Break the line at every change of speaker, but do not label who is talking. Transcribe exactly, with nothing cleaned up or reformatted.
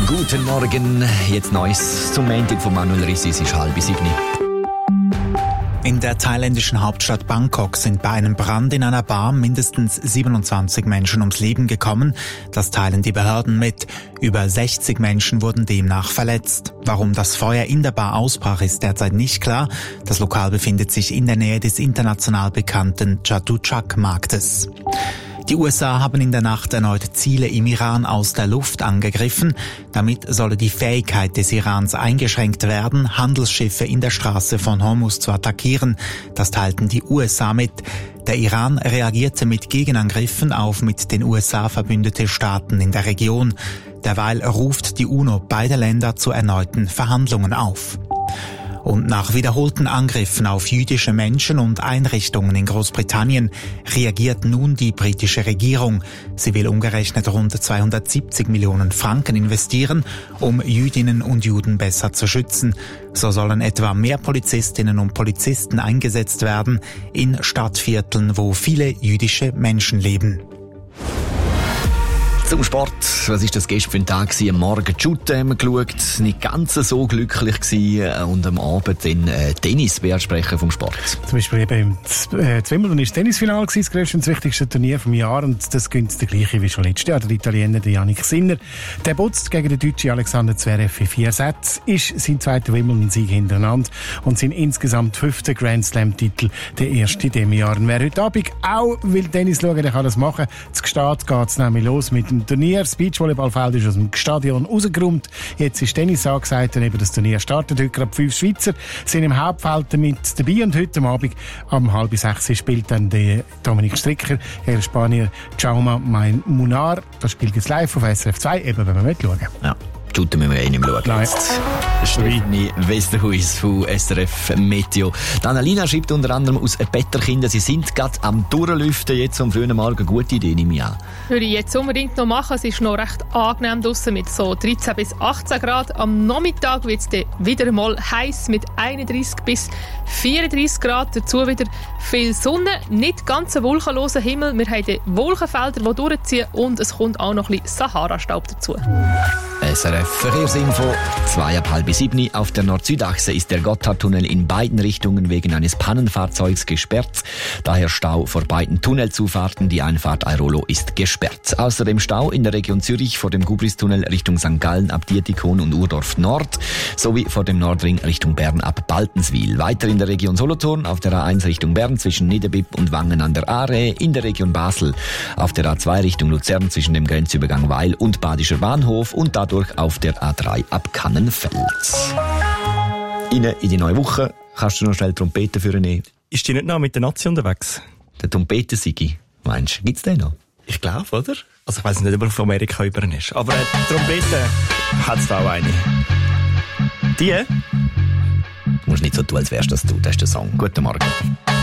Guten Morgen, jetzt Neues zum Montag von Manuel Rissi, es ist halb sieben.
In der thailändischen Hauptstadt Bangkok sind bei einem Brand in einer Bar mindestens siebenundzwanzig Menschen ums Leben gekommen. Das teilen die Behörden mit. Über sechzig Menschen wurden demnach verletzt. Warum das Feuer in der Bar ausbrach, ist derzeit nicht klar. Das Lokal befindet sich in der Nähe des international bekannten Chatuchak-Marktes. Die U S A haben in der Nacht erneut Ziele im Iran aus der Luft angegriffen. Damit solle die Fähigkeit des Irans eingeschränkt werden, Handelsschiffe in der Straße von Hormuz zu attackieren. Das teilten die U S A mit. Der Iran reagierte mit Gegenangriffen auf mit den U S A verbündete Staaten in der Region. Derweil ruft die UNO beide Länder zu erneuten Verhandlungen auf. Und nach wiederholten Angriffen auf jüdische Menschen und Einrichtungen in Großbritannien reagiert nun die britische Regierung. Sie will umgerechnet rund zweihundertsiebzig Millionen Franken investieren, um Jüdinnen und Juden besser zu schützen. So sollen etwa mehr Polizistinnen und Polizisten eingesetzt werden in Stadtvierteln, wo viele jüdische Menschen leben.
Zum Sport. Was war das gestern für ein Tag? Am Morgen Shooten haben wir geschaut, nicht ganz so glücklich gewesen. Und am Abend den äh, Tennis sprechen vom Sport.
Zum Beispiel eben im äh, Wimbledon war das Tennisfinale, das grösste und das wichtigste Turnier vom Jahr. Und das gönnt der gleiche wie schon letztes Jahr. Der Italiener, der Jannik Sinner, der putzt gegen den Deutschen Alexander Zverev in vier Sätzen, ist sein zweiter Wimbledon-Sieg hintereinander und sein insgesamt fünfter Grand Slam-Titel, der erste in diesem Jahr. Und wer heute Abend auch will Tennis schauen, der kann das machen. Zu Gstaad geht es nämlich los mit dem Turnier. Das Beachvolleyballfeld ist aus dem Stadion rausgeräumt. Jetzt ist Tennis angesagt und eben das Turnier startet. Heute gerade fünf Schweizer sind im Hauptfeld mit dabei und heute Abend um halb sechs spielt dann der Dominik Stricker gegen Spanier Jaume Munar. Das spielt jetzt live auf S R F zwei, eben wenn wir mitschauen.
Ja. Shooten müssen wir eh nicht mehr schauen.
Nein.
Stefanie Westerhuis von S R F Meteo. Die Annalina schreibt unter anderem aus Petterkinden, sie sind gerade am Durchlüften jetzt am frühen Morgen. Gute Idee, nehme ich an.
Würde ich jetzt unbedingt noch machen. Es ist noch recht angenehm draussen mit so dreizehn bis achtzehn Grad. Am Nachmittag wird es dann wieder mal heiß mit einunddreissig bis vierunddreissig Grad. Dazu wieder viel Sonne, nicht ganz ein wolkenloser Himmel. Wir haben die Wolkenfelder, die durchziehen und es kommt auch noch ein bisschen Sahara-Staub dazu.
S R F Verkehrsinfo, zwei ab halb sieben. Auf der Nord-Süd-Achse ist der Gotthardtunnel in beiden Richtungen wegen eines Pannenfahrzeugs gesperrt. Daher Stau vor beiden Tunnelzufahrten. Die Einfahrt Airolo ist gesperrt. Außerdem Stau in der Region Zürich vor dem Gubristunnel Richtung Sankt Gallen ab Dietikon und Urdorf Nord sowie vor dem Nordring Richtung Bern ab Baltenswil. Weiter in der Region Solothurn auf der A eins Richtung Bern zwischen Niederbipp und Wangen an der Aare. In der Region Basel auf der A zwei Richtung Luzern zwischen dem Grenzübergang Weil und Badischer Bahnhof und dadurch auf der A drei ab Kannenfeld. Rein in die neue Woche. Kannst du noch schnell Trompete für nehmen?
Ist die nicht noch mit der Nazi unterwegs?
Der Trompetensigi, meinst du? Gibt's den noch?
Ich glaube, oder? Also ich weiss nicht, ob er von Amerika über ist. Aber äh, die Trompete hat's da auch eine. Die?
Du musst nicht so tun, als wärst das du. Das ist der Song. Guten Morgen.